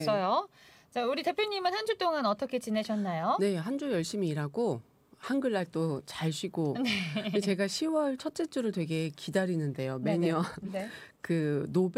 어요. 자, 우리 대표님은 한 주 동안 어떻게 지내셨나요? 네, 한 주 열심히 일하고 한글날 또 잘 쉬고. 근데 제가 10월 첫째 주를 되게 기다리는데요. 네네. 매년 네. 그 노벨